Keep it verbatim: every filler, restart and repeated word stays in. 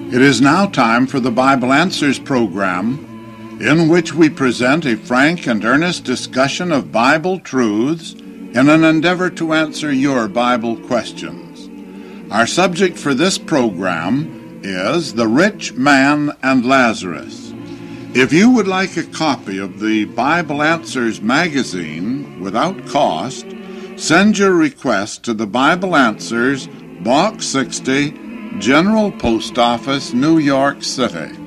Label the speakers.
Speaker 1: It is now time for the Bible Answers program, in which we present a frank and earnest discussion of Bible truths in an endeavor to answer your Bible questions. Our subject for this program is The Rich Man and Lazarus. If you would like a copy of the Bible Answers magazine without cost, send your request to the Bible Answers, Box sixty, General Post Office, New York City.